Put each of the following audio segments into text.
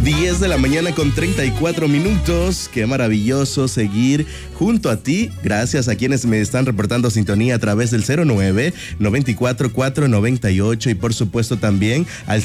10 de la mañana con 34 minutos. Qué maravilloso seguir junto a ti. Gracias a quienes me están reportando sintonía a través del 09-94-498 y por supuesto también al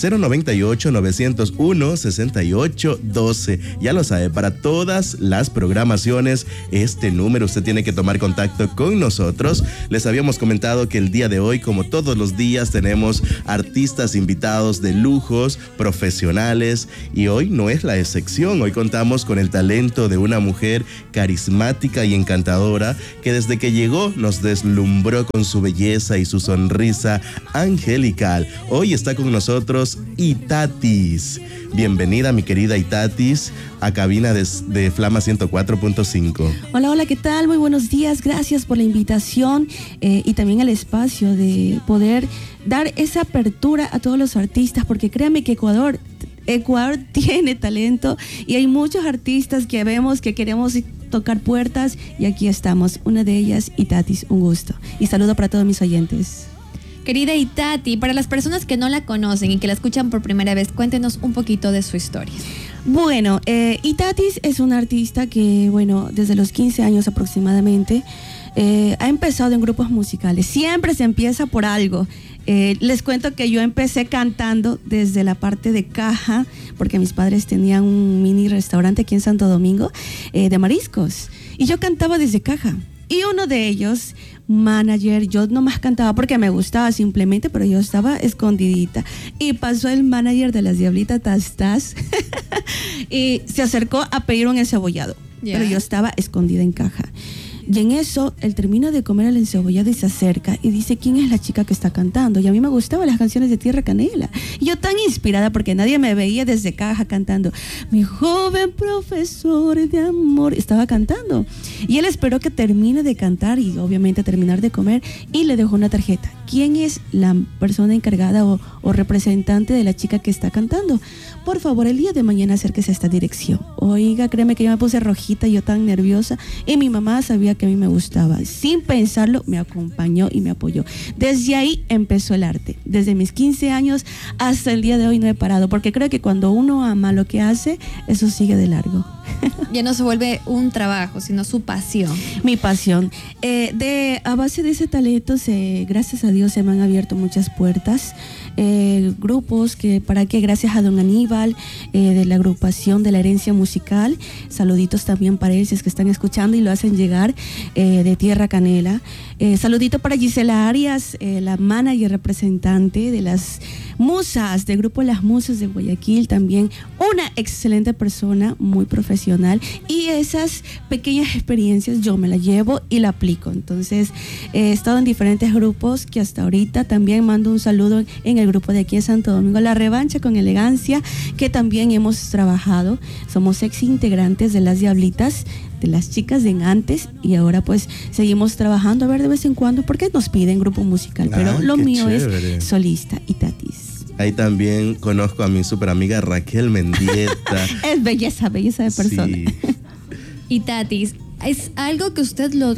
098-901-6812. Ya lo sabe, para todas las programaciones, este número usted tiene que tomar contacto con nosotros. Les habíamos comentado que el día de hoy, como todos los días, tenemos artistas invitados de lujos, profesionales, y hoy no es la excepción. Hoy contamos con el talento de una mujer carismática y encantadora que desde que llegó nos deslumbró con su belleza y su sonrisa angelical. Hoy está con nosotros Itatis. Bienvenida, mi querida Itatis, a cabina de Flama 104.5. Hola, ¿qué tal? Muy buenos días. Gracias por la invitación y también el espacio de poder dar esa apertura a todos los artistas, porque créanme que Ecuador tiene talento y hay muchos artistas que vemos que queremos tocar puertas y aquí estamos. Una de ellas, Itatis, un gusto. Y saludo para todos mis oyentes. Querida Itati, para las personas que no la conocen y que la escuchan por primera vez, cuéntenos un poquito de su historia. Bueno, Itatis es una artista que, desde los 15 años aproximadamente, ha empezado en grupos musicales. Siempre se empieza por algo. Les cuento que yo empecé cantando desde la parte de caja, porque mis padres tenían un mini restaurante aquí en Santo Domingo de mariscos, y yo cantaba desde caja. Y uno de ellos, manager, yo nomás cantaba porque me gustaba simplemente, pero yo estaba escondidita. Y pasó el manager de las Diablitas Tas y se acercó a pedir un encebollado, pero yo estaba escondida en caja. Y en eso, él termina de comer el encebollado y se acerca y dice, ¿quién es la chica que está cantando? Y a mí me gustaban las canciones de Tierra Canela. Y yo tan inspirada porque nadie me veía desde caja cantando. Mi joven profesor de amor. Estaba cantando. Y él esperó que termine de cantar y obviamente terminar de comer y le dejó una tarjeta. ¿Quién es la persona encargada o representante de la chica que está cantando? Por favor, el día de mañana acérquese a esta dirección. Oiga, créeme que yo me puse rojita, yo tan nerviosa, y mi mamá sabía que a mí me gustaba. Sin pensarlo, me acompañó y me apoyó. Desde ahí empezó el arte. Desde mis 15 años hasta el día de hoy no he parado, porque creo que cuando uno ama lo que hace, eso sigue de largo. Ya no se vuelve un trabajo, sino su pasión. Mi pasión. A base de ese talento, gracias a Dios, se me han abierto muchas puertas. Grupos gracias a don Aníbal, de la agrupación de la herencia musical, saluditos también para él si es que están escuchando y lo hacen llegar, de Tierra Canela. Saludito para Gisela Arias, la manager representante de las Musas, del grupo Las Musas de Guayaquil, también una excelente persona, muy profesional, y esas pequeñas experiencias yo me las llevo y la aplico. Entonces he estado en diferentes grupos que hasta ahorita también mando un saludo en el grupo de aquí en Santo Domingo, La Revancha con Elegancia, que también hemos trabajado. Somos ex integrantes de las Diablitas, de las chicas de antes, y ahora pues seguimos trabajando a ver de vez en cuando porque nos piden grupo musical, pero lo mío chévere. Es solista, Itatis. Ahí también conozco a mi super amiga Raquel Mendieta. Es belleza de persona. Sí. Itatis, ¿es algo que usted lo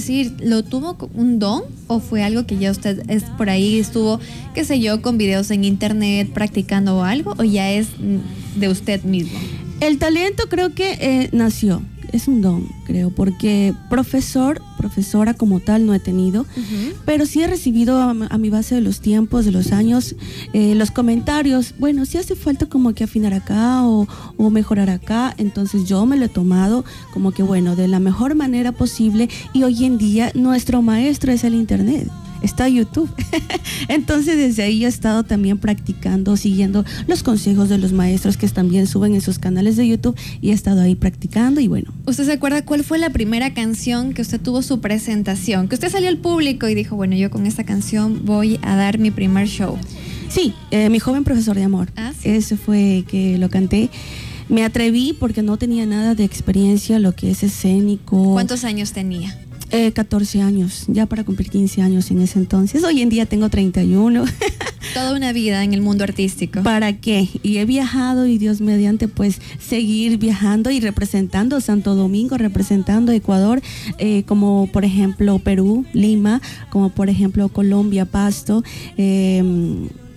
tuvo un don o fue algo que ya usted por ahí estuvo, qué sé yo, con videos en internet practicando o algo, o ya es de usted mismo? El talento creo que nació. Es un don, creo, porque profesora como tal no he tenido, pero sí he recibido a mi base de los tiempos, de los años, los comentarios. Bueno, si hace falta como que afinar acá o mejorar acá, entonces yo me lo he tomado como que de la mejor manera posible, y hoy en día nuestro maestro es el internet. Está YouTube. Entonces desde ahí he estado también practicando, siguiendo los consejos de los maestros que también suben en sus canales de YouTube, y he estado ahí practicando y bueno. ¿Usted se acuerda cuál fue la primera canción que usted tuvo su presentación? Que usted salió al público y dijo, yo con esta canción voy a dar mi primer show. Sí, Mi joven profesor de amor. ¿Sí? Ese fue que lo canté. Me atreví porque no tenía nada de experiencia, lo que es escénico. ¿Cuántos años tenía? 14 años, ya para cumplir 15 años en ese entonces. Hoy en día tengo 31. Toda una vida en el mundo artístico. ¿Para qué? Y he viajado, y Dios mediante, pues seguir viajando y representando Santo Domingo, representando Ecuador, como por ejemplo Perú, Lima, como por ejemplo Colombia, Pasto,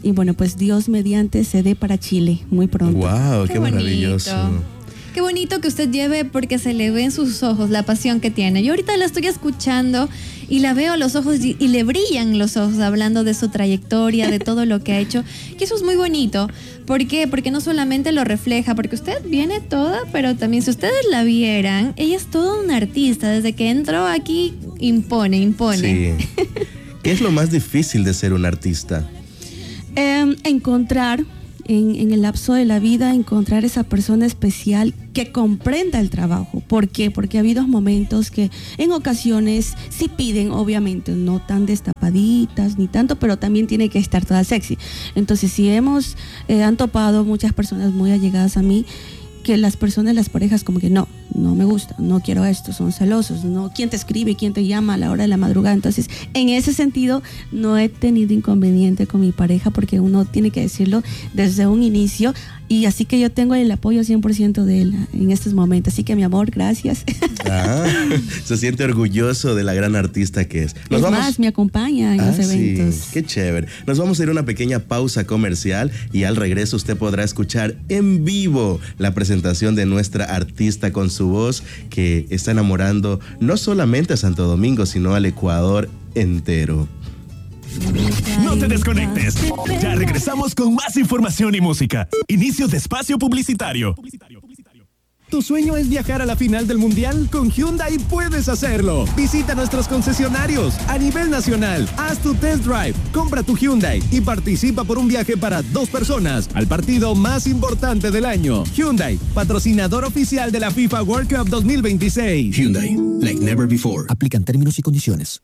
y bueno, pues Dios mediante se dé para Chile muy pronto. ¡Wow! ¡Qué maravilloso! Qué bonito que usted lleve, porque se le ve en sus ojos la pasión que tiene. Yo ahorita la estoy escuchando y la veo a los ojos y le brillan los ojos hablando de su trayectoria, de todo lo que ha hecho. Y eso es muy bonito. ¿Por qué? Porque no solamente lo refleja, porque usted viene toda, pero también si ustedes la vieran, ella es toda una artista. Desde que entró aquí, impone. Sí. ¿Qué es lo más difícil de ser un artista? Encontrar en el lapso de la vida, encontrar esa persona especial que comprenda el trabajo. ¿Por qué? Porque ha habido momentos que en ocasiones sí piden, obviamente, no tan destapaditas ni tanto, pero también tiene que estar toda sexy. Entonces, si han topado muchas personas muy allegadas a mí, que las parejas como que no me gusta, no quiero esto, son celosos, no, ¿quién te escribe, quién te llama a la hora de la madrugada? Entonces, en ese sentido, no he tenido inconveniente con mi pareja, porque uno tiene que decirlo desde un inicio, y así que yo tengo el apoyo 100% de él en estos momentos. Así que, mi amor, gracias. Se siente orgulloso de la gran artista que es. Más, me acompaña en los eventos. Sí, qué chévere. Nos vamos a ir a una pequeña pausa comercial y al regreso usted podrá escuchar en vivo la presentación de nuestra artista con su voz, que está enamorando no solamente a Santo Domingo, sino al Ecuador entero. No te desconectes. Ya regresamos con más información y música. Inicio de espacio publicitario. ¿Tu sueño es viajar a la final del Mundial? Con Hyundai puedes hacerlo. Visita nuestros concesionarios a nivel nacional. Haz tu test drive, compra tu Hyundai y participa por un viaje para 2 personas al partido más importante del año. Hyundai, patrocinador oficial de la FIFA World Cup 2026. Hyundai, like never before. Aplican términos y condiciones.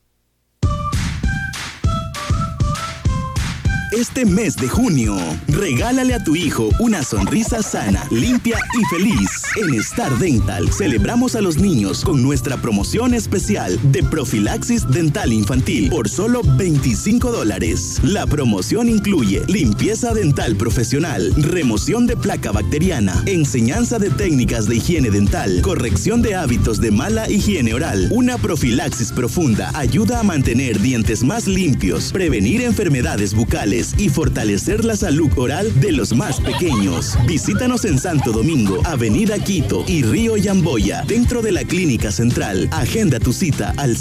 Este mes de junio, regálale a tu hijo una sonrisa sana, limpia y feliz. En Star Dental celebramos a los niños con nuestra promoción especial de profilaxis dental infantil por solo $25. La promoción incluye limpieza dental profesional, remoción de placa bacteriana, enseñanza de técnicas de higiene dental, corrección de hábitos de mala higiene oral, una profilaxis profunda, ayuda a mantener dientes más limpios, prevenir enfermedades bucales y fortalecer la salud oral de los más pequeños. Visítanos en Santo Domingo, Avenida Quito y Río Yamboya, dentro de la Clínica Central. Agenda tu cita al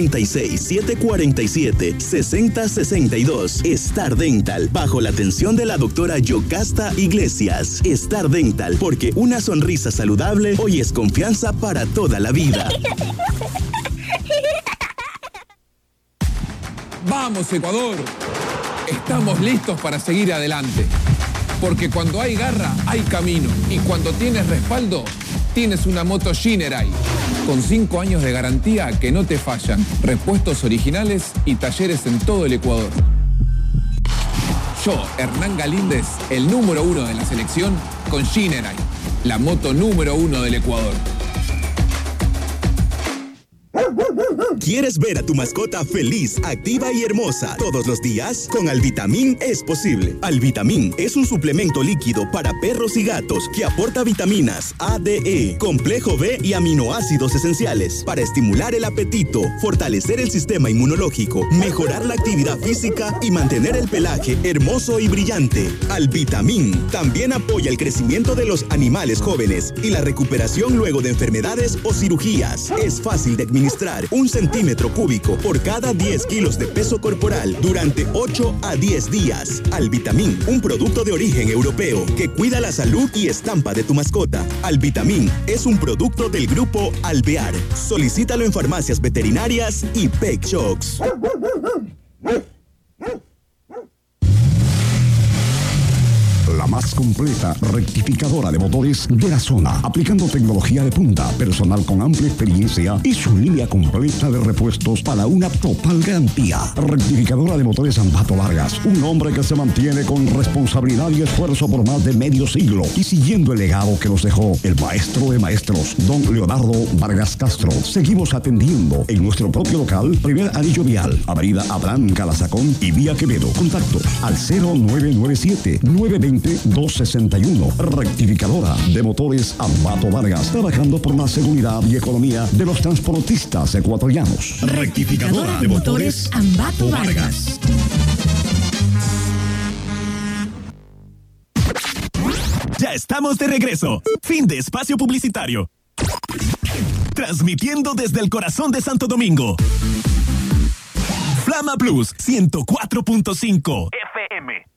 096-747-6062. Star Dental, bajo la atención de la doctora Yocasta Iglesias. Star Dental, porque una sonrisa saludable hoy es confianza para toda la vida. ¡Vamos, Ecuador! Estamos listos para seguir adelante, porque cuando hay garra, hay camino, y cuando tienes respaldo, tienes una moto Shinerai, con 5 años de garantía que no te fallan, repuestos originales y talleres en todo el Ecuador. Yo, Hernán Galíndez, el número 1 de la selección, con Shinerai, la moto número 1 del Ecuador. ¿Quieres ver a tu mascota feliz, activa y hermosa todos los días? Con Alvitamín es posible. Alvitamín es un suplemento líquido para perros y gatos que aporta vitaminas A, D, E, complejo B y aminoácidos esenciales para estimular el apetito, fortalecer el sistema inmunológico, mejorar la actividad física y mantener el pelaje hermoso y brillante. Alvitamín también apoya el crecimiento de los animales jóvenes y la recuperación luego de enfermedades o cirugías. Es fácil de administrar, 1 centímetro cúbico por cada 10 kilos de peso corporal durante 8 a 10 días. Alvitamín, un producto de origen europeo que cuida la salud y estampa de tu mascota. Alvitamín es un producto del grupo Alvear. Solicítalo en farmacias veterinarias y Pet Shops. La más completa rectificadora de motores de la zona, aplicando tecnología de punta, personal con amplia experiencia y su línea completa de repuestos para una total garantía. Rectificadora de motores Ambato Vargas, un hombre que se mantiene con responsabilidad y esfuerzo por más de medio siglo y siguiendo el legado que nos dejó el maestro de maestros, don Leonardo Vargas Castro. Seguimos atendiendo en nuestro propio local, primer anillo vial, avenida Abraham Calazacón y vía Quevedo. Contactos al 0997-920-261. Rectificadora de motores Ambato Vargas, trabajando por la seguridad y economía de los transportistas ecuatorianos. Rectificadora de motores Ambato Vargas. Ya estamos de regreso. Fin de espacio publicitario. Transmitiendo desde el corazón de Santo Domingo. Flama Plus 104.5 FM.